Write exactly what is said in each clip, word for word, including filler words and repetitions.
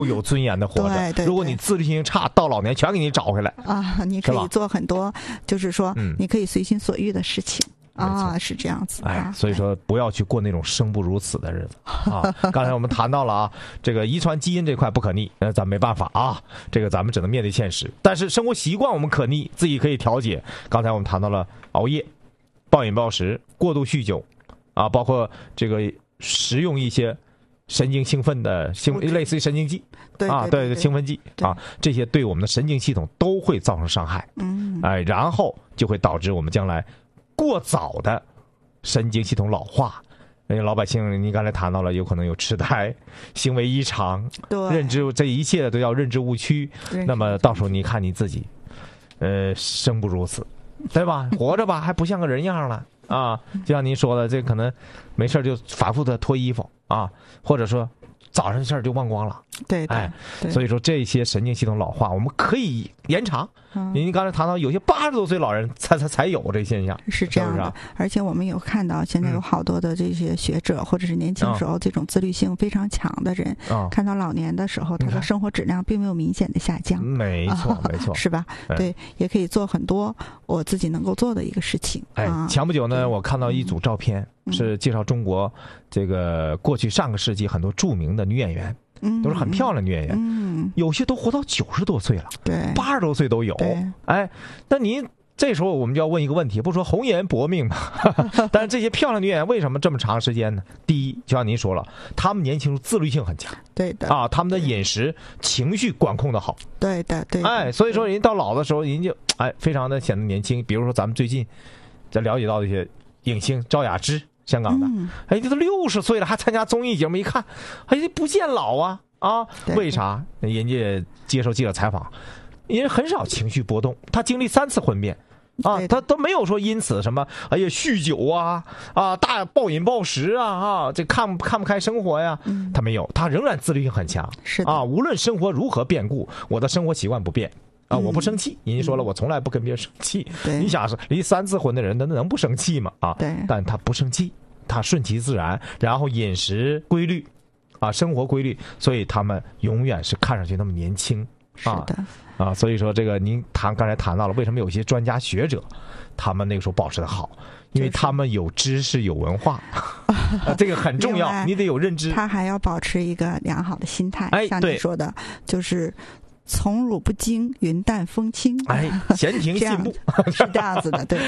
有尊严的活着。 对对对， 如果你自律性差，到老年全给你找回来啊！你可以做很多，就是说， 嗯、 你可以随心所欲的事情。啊，是这样子。 哎，所以说不要去过那种生不如死的日子啊！刚才我们谈到了啊，这个遗传基因这块不可逆，那咱没办法啊，这个咱们只能面对现实。但是生活习惯我们可逆，自己可以调节。刚才我们谈到了熬夜、暴饮暴食、过度酗酒啊，包括这个食用一些神经兴奋的兴，类似于神经剂啊，对对，兴奋剂啊，这些对我们的神经系统都会造成伤害。 嗯， 哎，然后就会导致我们将来过早的神经系统老化，人家老百姓，你刚才谈到了，有可能有痴呆、行为异常、认知，这一切都要认知误区。那么到时候你看你自己，呃，生不如死，对吧？活着吧，还不像个人样了啊！就像您说的，这可能没事就反复的脱衣服啊，或者说早上的事儿就忘光了。 对， 哎，所以说这些神经系统老化，我们可以延长。您、嗯、刚才谈到有些八十多岁老人才才才有这现象， 是这样的。是是而且我们有看到现在有好多的这些学者、嗯、或者是年轻时候这种自律性非常强的人，嗯、看到老年的时候他的生活质量并没有明显的下降。 没错，没错， 是吧？对，也可以做很多我自己能够做的一个事情。 哎，前不久呢，我看到一组照片，嗯、是介绍中国这个过去上个世纪很多著名的女演员。都是很漂亮的女演员， 嗯， 有些都活到九十多岁了， 对， 八十多岁都有。哎，那您这时候我们就要问一个问题，不说红颜薄命嘛，但是这些漂亮女演员为什么这么长时间呢？第一，就像您说了，她们年轻时候自律性很强， 对的啊，她们的饮食、情绪管控的好， 对的，对的。 哎，所以说人到老的时候，人就哎非常的显得年轻。比如说咱们最近在了解到的一些影星赵雅芝。香港的， 嗯、 哎，这都六十岁了，还参加综艺节目，一看，哎，不见老啊啊！为啥？人家接受记者采访，人家很少情绪波动，他经历三次婚变，啊，他都没有说因此什么，哎呀，酗酒啊啊，大暴饮暴食啊啊，这看看不开生活呀， 嗯、 他没有，他仍然自律性很强， 是啊，无论生活如何变故，我的生活习惯不变。啊，我不生气。人家说了，我从来不跟别人生气。你想是离三次婚的人，那能不生气吗？啊， 对。 但他不生气，他顺其自然，然后饮食规律，啊，生活规律，所以他们永远是看上去那么年轻。 啊、是的。 啊，所以说这个您谈刚才谈到了，为什么有些专家学者，他们那个时候保持的好，因为他们有知识有文化，啊、这个很重要，你得有认知。 他还要保持一个良好的心态， 哎， 像你说的，就是从容不惊，云淡风轻， 哎，闲庭信步， 是这样子的，对。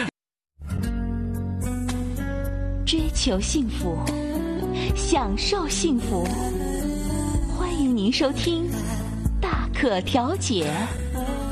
追求幸福，享受幸福，欢迎您收听大可调解。